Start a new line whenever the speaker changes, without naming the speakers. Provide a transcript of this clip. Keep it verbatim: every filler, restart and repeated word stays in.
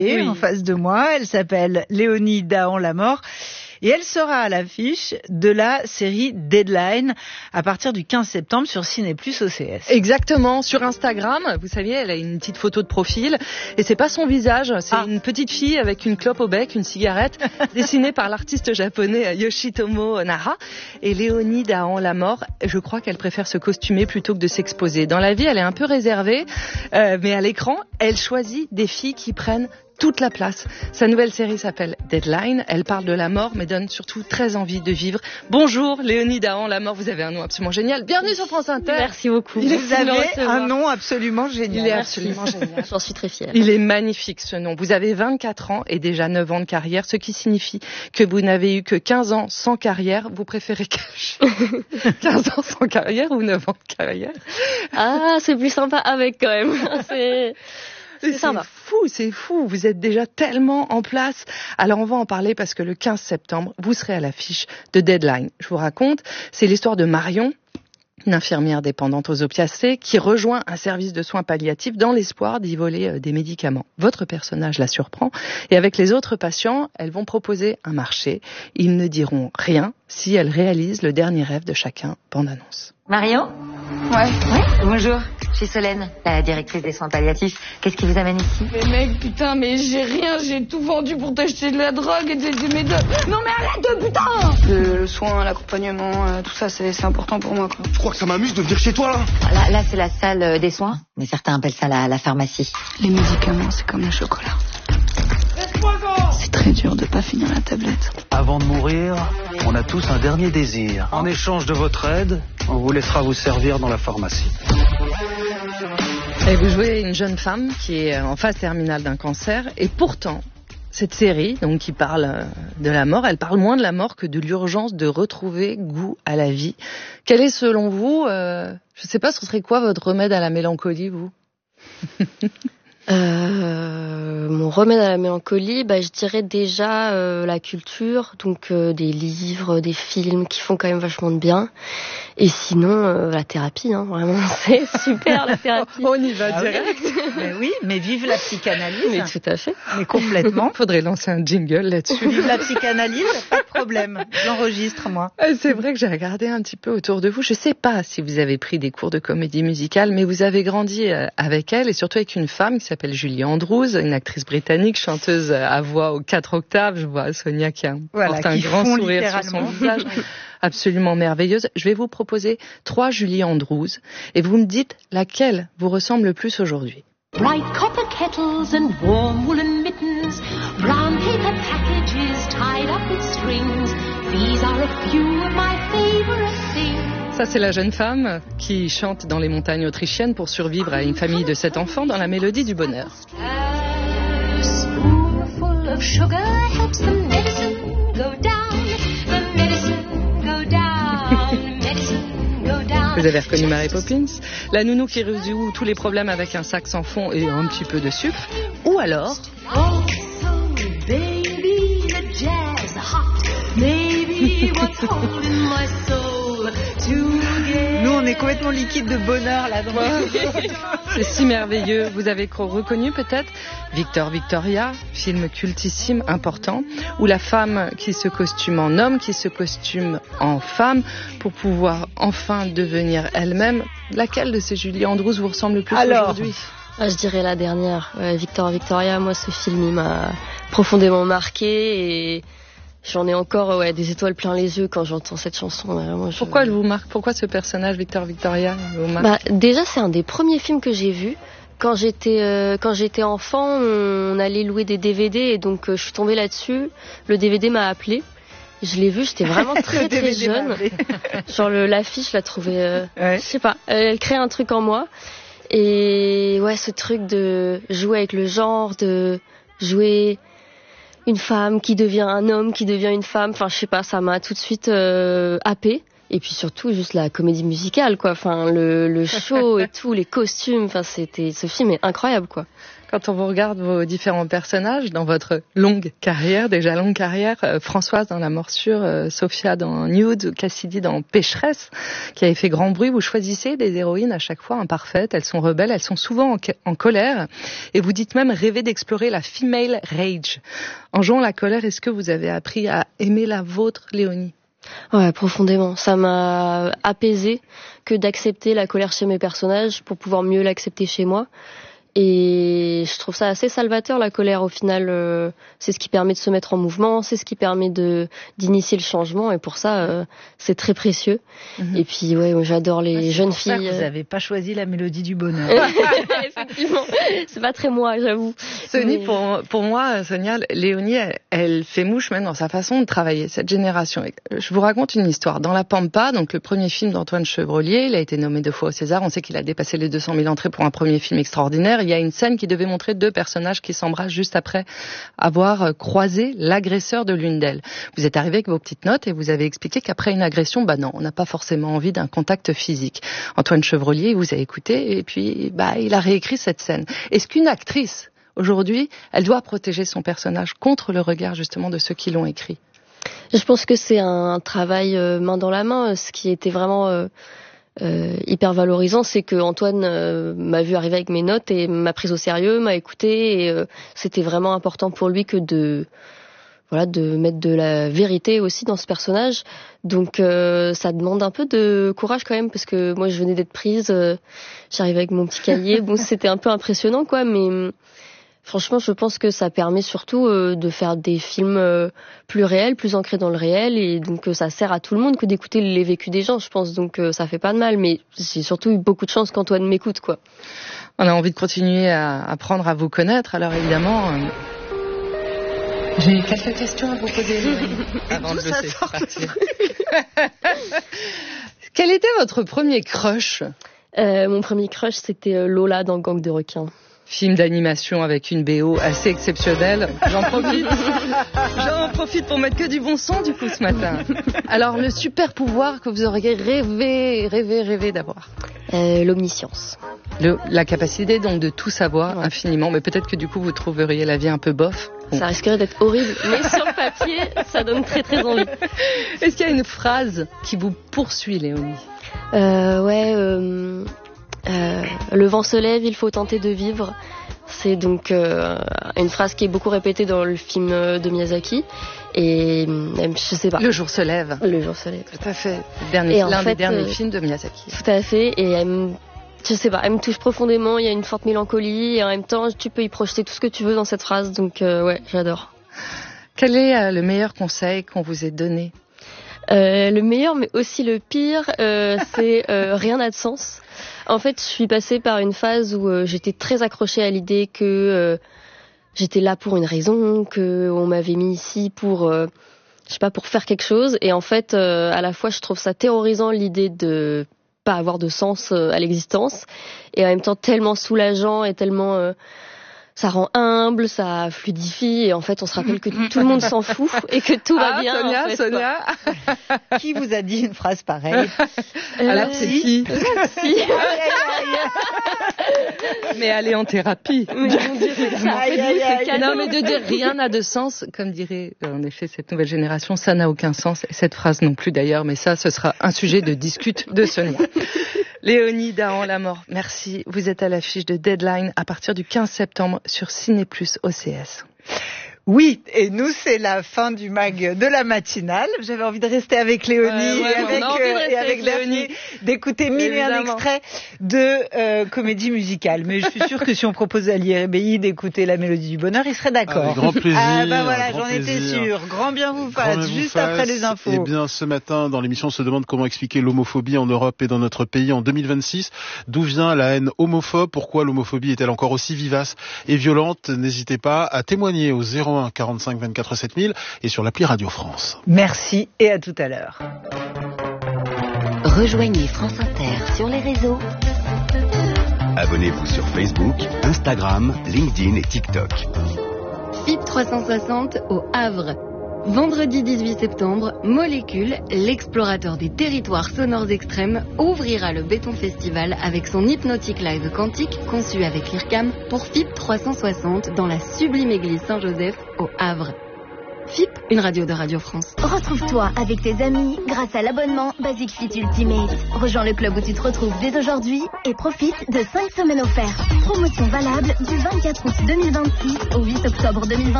Oui. En face de moi, elle s'appelle Léonie Dahan-Lamort et elle sera à l'affiche de la série Deadline à partir du quinze septembre sur Ciné Plus O C S.
Exactement, sur Instagram, vous saviez, elle a une petite photo de profil et c'est pas son visage, c'est ah. une petite fille avec une clope au bec, une cigarette, dessinée par l'artiste japonais Yoshitomo Nara. Et Léonie Dahan-Lamort, je crois qu'elle préfère se costumer plutôt que de s'exposer. Dans la vie, elle est un peu réservée, euh, mais à l'écran, elle choisit des filles qui prennent toute la place. Sa nouvelle série s'appelle Deadline. Elle parle de la mort, mais donne surtout très envie de vivre. Bonjour, Léonie Dahan-Lamort. Vous avez un nom absolument génial. Bienvenue sur France Inter.
Merci beaucoup.
Vous avez un nom absolument génial.
Il est absolument génial.
J'en suis très fière.
Il est magnifique, ce nom. Vous avez vingt-quatre ans et déjà neuf ans de carrière, ce qui signifie que vous n'avez eu que quinze ans sans carrière. Vous préférez quinze ans sans carrière ou neuf ans de carrière?
Ah, c'est plus sympa avec quand même. C'est...
C'est, c'est fou, c'est fou. Vous êtes déjà tellement en place. Alors, on va en parler parce que le quinze septembre, vous serez à l'affiche de Deadline. Je vous raconte, c'est l'histoire de Marion, une infirmière dépendante aux opiacés qui rejoint un service de soins palliatifs dans l'espoir d'y voler des médicaments. Votre personnage la surprend et avec les autres patients, elles vont proposer un marché. Ils ne diront rien si elles réalisent le dernier rêve de chacun. Bande-annonce.
Marion ?
Ouais.
Ouais, bonjour. Je suis Solène, la directrice des soins palliatifs. Qu'est-ce qui vous amène ici?
Mais mec, putain, mais j'ai rien, j'ai tout vendu pour t'acheter de la drogue et des, des médocs. Non mais arrête, putain! Le, le soin, l'accompagnement, euh, tout ça, c'est, c'est important pour moi, quoi.
Je crois que ça m'amuse de venir chez toi, là.
Là, là c'est la salle des soins, mais certains appellent ça la, la pharmacie.
Les médicaments, c'est comme le chocolat. C'est très dur de pas finir la tablette.
Avant de mourir, on a tous un dernier désir. En échange de votre aide, on vous laissera vous servir dans la pharmacie.
Et vous jouez une jeune femme qui est en phase terminale d'un cancer et pourtant, cette série, donc qui parle de la mort, elle parle moins de la mort que de l'urgence de retrouver goût à la vie. Quel est selon vous, euh, je ne sais pas, ce serait quoi votre remède à la mélancolie, vous?
Euh, mon remède à la mélancolie, bah, je dirais déjà euh, la culture, donc euh, des livres, des films qui font quand même vachement de bien. Et sinon, euh, la thérapie, hein, vraiment, c'est super la thérapie.
On y va
ah
direct.
Oui. Mais oui, mais vive la psychanalyse.
Mais tout à fait.
Mais complètement.
Faudrait lancer un jingle là-dessus.
Vive la psychanalyse, pas de problème. J'enregistre, moi.
C'est vrai que j'ai regardé un petit peu autour de vous. Je sais pas si vous avez pris des cours de comédie musicale, mais vous avez grandi avec elle et surtout avec une femme qui s'appelle Julie Andrews, une actrice britannique, chanteuse à voix aux quatre octaves. Je vois Sonia qui a
voilà,
porte un grand sourire sur son visage. Absolument merveilleuse. Je vais vous proposer trois Julie Andrews et vous me dites laquelle vous ressemble le plus aujourd'hui.
Bright copper kettles and warm woolen mittens, brown paper packages tied up with strings. These are a few of my favorite things.
Ça, c'est la jeune femme qui chante dans les montagnes autrichiennes pour survivre à une famille de sept enfants dans la mélodie du bonheur.
A spoonful of sugar helps the medicine go down. The medicine go down. Medicine go down.
Vous avez reconnu Mary Poppins, la nounou qui résout tous les problèmes avec un sac sans fond et un petit peu de sucre. Ou alors...
Oh, so baby, the jazz hot. Maybe what's holding my soul together.
Nous, on est complètement liquide de bonheur là-dedans.
C'est si merveilleux. Vous avez reconnu peut-être Victor Victoria, film cultissime, important, où la femme qui se costume en homme, qui se costume en femme pour pouvoir enfin devenir elle-même. Laquelle de ces Julie Andrews vous ressemble le plus
Alors,
aujourd'hui?
Ah, je dirais la dernière, ouais, Victor Victoria. Moi, ce film, il m'a profondément marqué et j'en ai encore ouais, des étoiles plein les yeux quand j'entends cette chanson. Moi, je...
Pourquoi elle vous marque? Pourquoi ce personnage, Victor Victoria, vous marque?
Bah, déjà, c'est un des premiers films que j'ai vu. Quand j'étais euh, quand j'étais enfant, on, on allait louer des D V D et donc euh, je suis tombée là-dessus. Le D V D m'a appelée. Je l'ai vu, j'étais vraiment très très jeune. Genre le, l'affiche, je la trouvais, euh, ouais. je sais pas, elle crée un truc en moi. Et ouais, ce truc de jouer avec le genre, de jouer une femme qui devient un homme, qui devient une femme. Enfin, je sais pas, ça m'a tout de suite euh, happée. Et puis surtout, juste la comédie musicale, quoi. Enfin, le, le show et tout, les costumes. Enfin, c'était, ce film est incroyable, quoi.
Quand on vous regarde vos différents personnages dans votre longue carrière, déjà longue carrière, euh, Françoise dans La Morsure, euh, Sophia dans Nude, Cassidy dans Pécheresse, qui avait fait grand bruit, vous choisissez des héroïnes à chaque fois imparfaites, elles sont rebelles, elles sont souvent en, en colère, et vous dites même rêver d'explorer la female rage. En jouant la colère, est-ce que vous avez appris à aimer la vôtre, Léonie ?
Ouais, profondément. Ça m'a apaisé que d'accepter la colère chez mes personnages pour pouvoir mieux l'accepter chez moi. Et je trouve ça assez salvateur, la colère, au final. Euh, c'est ce qui permet de se mettre en mouvement, c'est ce qui permet de d'initier le changement, et pour ça, euh, c'est très précieux. Mm-hmm. Et puis, ouais, moi, j'adore les
c'est
jeunes
pour ça
filles.
Que vous n'avez pas choisi la mélodie du bonheur.
Effectivement, c'est pas très moi, j'avoue.
Sony,
Mais...
pour, pour moi, Sonia, Léonie, elle, elle fait mouche même dans sa façon de travailler, cette génération. Je vous raconte une histoire. Dans La Pampa, donc le premier film d'Antoine Chevrollier, il a été nommé deux fois au César. On sait qu'il a dépassé les deux cent mille entrées pour un premier film extraordinaire. Il y a une scène qui devait montrer deux personnages qui s'embrassent juste après avoir croisé l'agresseur de l'une d'elles. Vous êtes arrivé avec vos petites notes et vous avez expliqué qu'après une agression, bah non, on n'a pas forcément envie d'un contact physique. Antoine Chevrollier vous a écouté et puis bah il a réécrit cette scène. Est-ce qu'une actrice, aujourd'hui, elle doit protéger son personnage contre le regard justement de ceux qui l'ont écrit ?
Je pense que c'est un travail euh, main dans la main. Ce qui était vraiment... Euh... Euh, hyper valorisant, c'est que Antoine euh, m'a vu arriver avec mes notes et m'a prise au sérieux, m'a écouté, et euh, c'était vraiment important pour lui que de voilà de mettre de la vérité aussi dans ce personnage. Donc euh, ça demande un peu de courage quand même, parce que moi je venais d'être prise, euh, j'arrivais avec mon petit cahier, bon c'était un peu impressionnant quoi, mais franchement, je pense que ça permet surtout euh, de faire des films euh, plus réels, plus ancrés dans le réel, et donc euh, ça sert à tout le monde que d'écouter les vécus des gens, je pense, donc euh, ça fait pas de mal, mais j'ai surtout eu beaucoup de chance qu'Antoine m'écoute, quoi.
On a envie de continuer à apprendre à vous connaître, alors évidemment... Euh... J'ai quelques questions à vous poser, avant de le laisser partir. Quel était votre premier crush ?
euh, Mon premier crush, c'était Lola dans Gang de requins.
Film d'animation avec une B O assez exceptionnelle. J'en profite. J'en profite pour mettre que du bon son du coup ce matin. Alors le super pouvoir que vous auriez rêvé, rêvé, rêvé d'avoir.
Euh, l'omniscience.
Le, la capacité donc de tout savoir ouais. infiniment, mais peut-être que du coup vous trouveriez la vie un peu bof.
Bon. Ça risquerait d'être horrible, mais sur le papier, ça donne très très envie.
Est-ce qu'il y a une phrase qui vous poursuit, Léonie ?
euh, Ouais. Euh... Euh, le vent se lève, il faut tenter de vivre. C'est donc euh, une phrase qui est beaucoup répétée dans le film de Miyazaki. Et euh, je sais pas.
Le jour se lève.
Le jour se lève.
Tout à fait. Dernier, l'un fait, des derniers euh, films de Miyazaki.
Tout à fait. Et elle me, je sais pas, elle me touche profondément. Il y a une forte mélancolie et en même temps, tu peux y projeter tout ce que tu veux dans cette phrase. Donc euh, ouais, j'adore.
Quel est euh, le meilleur conseil qu'on vous ait donné ?
euh, Le meilleur, mais aussi le pire, euh, c'est euh, rien n'a de sens. En fait, je suis passée par une phase où euh, j'étais très accrochée à l'idée que euh, j'étais là pour une raison, que on m'avait mis ici pour, euh, je sais pas, pour faire quelque chose. Et en fait, euh, à la fois, je trouve ça terrorisant l'idée de pas avoir de sens euh, à l'existence, et en même temps tellement soulageant et tellement euh, ça rend humble, ça fluidifie, et en fait on se rappelle que tout le monde s'en fout et que tout va
ah,
bien.
Sonia,
en fait,
Sonia.
Qui vous a dit une phrase pareille ?
euh,
Alors c'est qui ?
Si.
Mais aller en thérapie.
Mais mon Dieu, c'est ça.
Aïe, aïe, aïe.
Non, mais de dire rien n'a de sens, comme dirait en effet cette nouvelle génération, ça n'a aucun sens, et cette phrase non plus d'ailleurs, mais ça, ce sera un sujet de discute de Sonia. Léonie Dahan La Mort, merci. Vous êtes à l'affiche de Deadline à partir du quinze septembre sur Ciné Plus O C S.
Oui, et nous, c'est la fin du mag de la matinale. J'avais envie de rester avec Léonie
ouais, ouais,
et avec, euh, et avec Léonie, d'écouter mille et un extraits de euh, comédie musicale. Mais je suis sûre que si on proposait à l'I R B I d'écouter La Mélodie du Bonheur, il serait d'accord.
Avec grand plaisir.
Ah bah voilà, j'en
plaisir.
étais sûre. Grand bien vous fasse,
Grand
juste
vous fasse.
après les infos.
Eh bien, ce matin, dans l'émission, on se demande comment expliquer l'homophobie en Europe et dans notre pays en deux mille vingt-six. D'où vient la haine homophobe ? Pourquoi l'homophobie est-elle encore aussi vivace et violente ? N'hésitez pas à témoigner au zéro un quarante-cinq vingt-quatre sept mille et sur l'appli Radio France.
Merci et à tout à l'heure.
Rejoignez France Inter sur les réseaux.
Abonnez-vous sur Facebook, Instagram, LinkedIn et TikTok.
F I P trois cent soixante au Havre.
Vendredi dix-huit septembre, Molécule, l'explorateur des territoires sonores extrêmes, ouvrira le Béton Festival avec son hypnotique live quantique conçu avec l'I R C A M pour F I P trois cent soixante dans la sublime église Saint-Joseph au Havre. F I P, une radio de Radio France.
Retrouve-toi avec tes amis grâce à l'abonnement Basic Fit Ultimate. Rejoins le club où tu te retrouves dès aujourd'hui et profite de cinq semaines offertes. Promotion valable du vingt-quatre août deux mille vingt-six au huit octobre deux mille vingt-six.